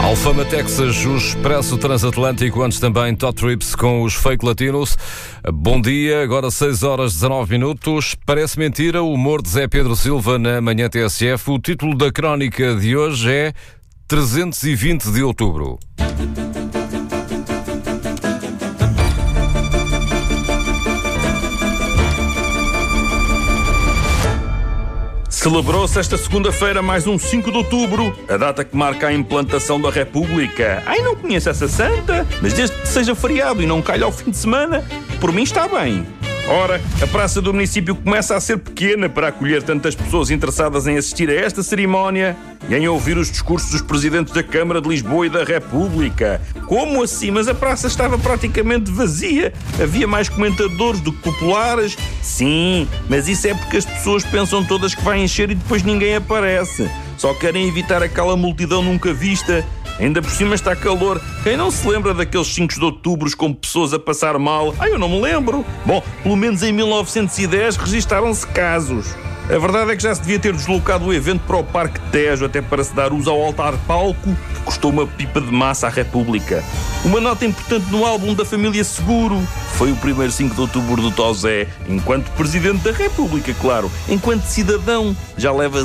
Alfama Texas, o Expresso Transatlântico, antes também Top Trips com os Fake Latinos. Bom dia, agora 6h19. Parece mentira o humor de Zé Pedro Silva na Manhã TSF. O título da crónica de hoje é 320 de outubro. Celebrou-se esta segunda-feira mais um 5 de outubro, a data que marca a implantação da República. Ai, não conheço essa santa, mas desde que seja feriado e não calhe ao fim de semana, por mim está bem. Ora, a praça do município começa a ser pequena para acolher tantas pessoas interessadas em assistir a esta cerimónia e em ouvir os discursos dos presidentes da Câmara de Lisboa e da República. Como assim? Mas a praça estava praticamente vazia. Havia mais comentadores do que populares. Sim, mas isso é porque as pessoas pensam todas que vai encher e depois ninguém aparece. Só querem evitar aquela multidão nunca vista. Ainda por cima está calor. Quem não se lembra daqueles 5 de outubro com pessoas a passar mal? Eu não me lembro. Bom, pelo menos em 1910 registaram-se casos. A verdade é que já se devia ter deslocado o evento para o Parque Tejo, até para se dar uso ao altar-palco, que custou uma pipa de massa à República. Uma nota importante no álbum da família Seguro foi o primeiro 5 de outubro do Tosé, enquanto Presidente da República, claro. Enquanto cidadão, já leva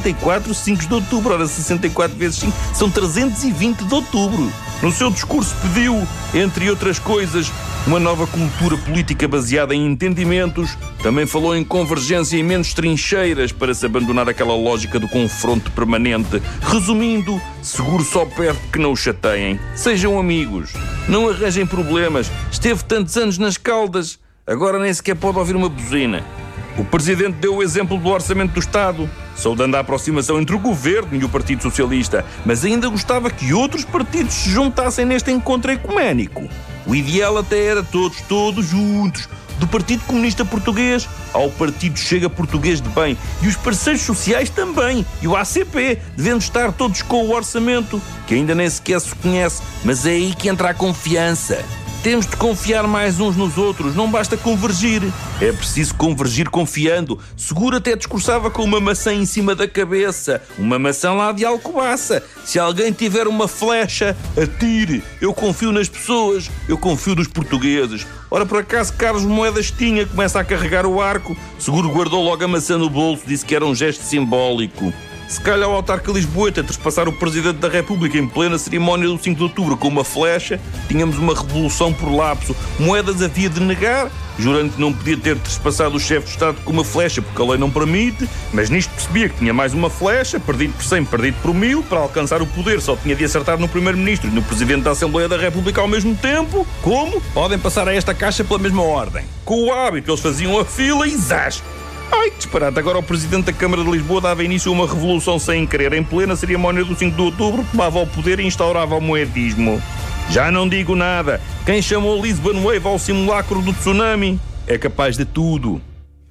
64 5 de outubro. Ora, 64 vezes 5 são 320 de outubro. No seu discurso pediu, entre outras coisas, uma nova cultura política baseada em entendimentos. Também falou em convergência e menos trincheiras para se abandonar aquela lógica do confronto permanente. Resumindo, Seguro só perde que não o chateiem. Sejam amigos. Não arranjem problemas. Esteve tantos anos nas Caldas. Agora nem sequer pode ouvir uma buzina. O Presidente deu o exemplo do Orçamento do Estado, saudando a aproximação entre o Governo e o Partido Socialista, mas ainda gostava que outros partidos se juntassem neste encontro ecuménico. O ideal até era todos juntos, do Partido Comunista Português ao Partido Chega Português de Bem, e os parceiros sociais também, e o ACP, devendo estar todos com o orçamento, que ainda nem sequer se conhece, mas é aí que entra a confiança. Temos de confiar mais uns nos outros, não basta convergir. É preciso convergir confiando. Seguro até discursava com uma maçã em cima da cabeça. Uma maçã lá de Alcobaça. Se alguém tiver uma flecha, atire. Eu confio nas pessoas, eu confio nos portugueses. Ora, por acaso, Carlos Moedas tinha, começa a carregar o arco. Seguro guardou logo a maçã no bolso, disse que era um gesto simbólico. Se calhar o autarca lisboeta trespassar o Presidente da República em plena cerimónia do 5 de outubro com uma flecha, tínhamos uma revolução por lapso. Moedas havia de negar, jurando que não podia ter trespassado o chefe de Estado com uma flecha porque a lei não permite, mas nisto percebia que tinha mais uma flecha, perdido por 100, perdido por 1000, para alcançar o poder só tinha de acertar no Primeiro-Ministro e no Presidente da Assembleia da República ao mesmo tempo. Como? Podem passar a esta caixa pela mesma ordem. Com o hábito, eles faziam a fila e zás! Ai, que disparate! Agora o Presidente da Câmara de Lisboa dava início a uma revolução sem querer. Em plena cerimónia do 5 de outubro, tomava o poder e instaurava o moedismo. Já não digo nada. Quem chamou Lisbon Wave ao simulacro do tsunami é capaz de tudo.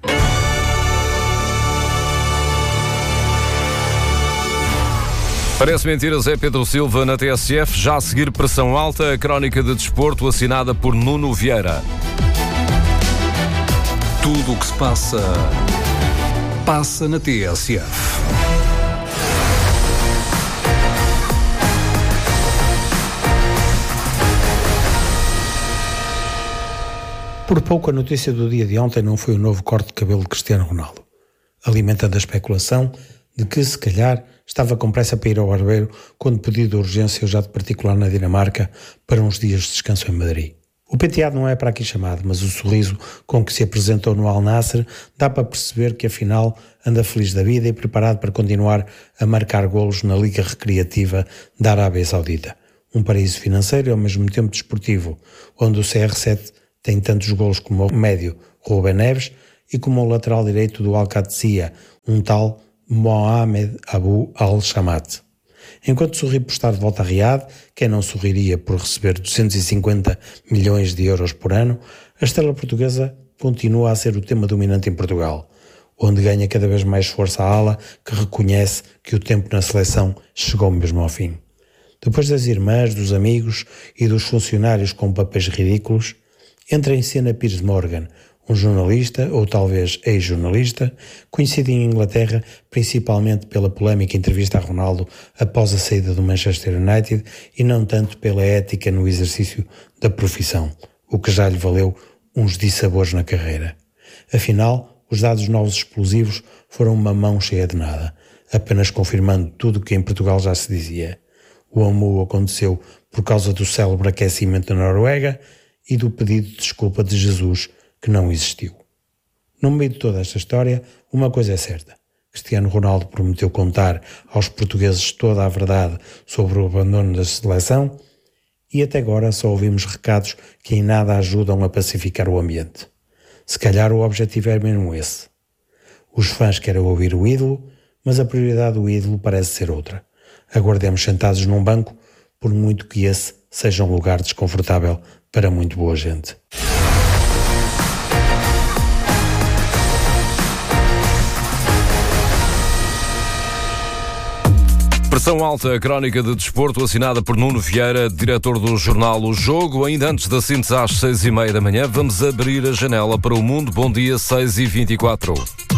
Parece mentira, Zé Pedro Silva na TSF. Já a seguir, pressão alta, a crónica de desporto assinada por Nuno Vieira. Tudo o que se passa na TSF. Por pouco a notícia do dia de ontem não foi o novo corte de cabelo de Cristiano Ronaldo, alimentando a especulação de que, se calhar, estava com pressa para ir ao barbeiro quando pedido de urgência já de particular na Dinamarca para uns dias de descanso em Madrid. O penteado não é para aqui chamado, mas o sorriso com que se apresentou no Al Nassr dá para perceber que afinal anda feliz da vida e preparado para continuar a marcar golos na Liga Recreativa da Arábia Saudita. Um paraíso financeiro e ao mesmo tempo desportivo, onde o CR7 tem tantos golos como o médio Rubén Neves e como o lateral direito do Al-Qadsiya, um tal Mohamed Abu Al-Shamat. Enquanto sorri por estar de volta a Riad, quem não sorriria por receber 250 milhões de euros por ano, a estrela portuguesa continua a ser o tema dominante em Portugal, onde ganha cada vez mais força a ala que reconhece que o tempo na seleção chegou mesmo ao fim. Depois das irmãs, dos amigos e dos funcionários com papéis ridículos, entra em cena Piers Morgan, um jornalista, ou talvez ex-jornalista, conhecido em Inglaterra principalmente pela polémica entrevista a Ronaldo após a saída do Manchester United e não tanto pela ética no exercício da profissão, o que já lhe valeu uns dissabores na carreira. Afinal, os dados novos explosivos foram uma mão cheia de nada, apenas confirmando tudo o que em Portugal já se dizia. O AMU aconteceu por causa do célebre aquecimento da Noruega e do pedido de desculpa de Jesus, que não existiu. No meio de toda esta história, uma coisa é certa. Cristiano Ronaldo prometeu contar aos portugueses toda a verdade sobre o abandono da seleção e até agora só ouvimos recados que em nada ajudam a pacificar o ambiente. Se calhar o objetivo é mesmo esse. Os fãs querem ouvir o ídolo, mas a prioridade do ídolo parece ser outra. Aguardemos sentados num banco, por muito que esse seja um lugar desconfortável para muito boa gente. Pressão alta, a crónica de desporto assinada por Nuno Vieira, diretor do jornal O Jogo. Ainda antes da síntese às 6h30 da manhã, vamos abrir a janela para o mundo. Bom dia, 6h24.